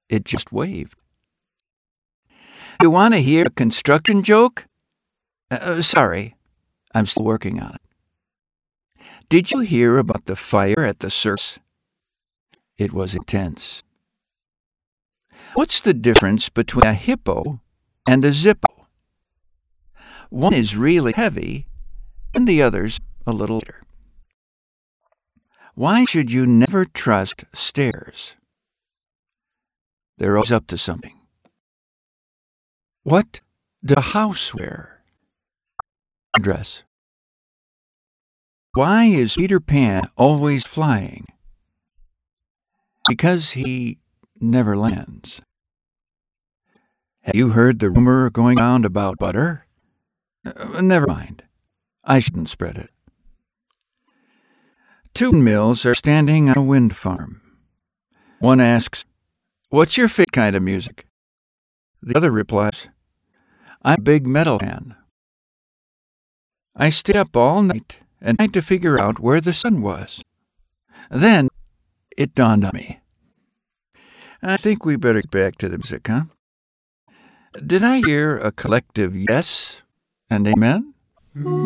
It just waved. You want to hear a construction joke? Sorry, I'm still working on it. Did you hear about the fire at the circus? It was intense. What's the difference between a hippo and a Zippo? One is really heavy, and the other's a little lighter. Why should you never trust stairs? They're always up to something. What does a house wear? A dress. Why is Peter Pan always flying? Because he never lands. Have you heard the rumor going around about butter? Never mind. I shouldn't spread it. Two windmills are standing on a wind farm. One asks, "What's your favorite kind of music?" The other replies, "I'm a big metal fan. I stayed up all night and tried to figure out where the sun was. Then it dawned on me. I think we better get back to the music, huh? Did I hear a collective yes and amen?"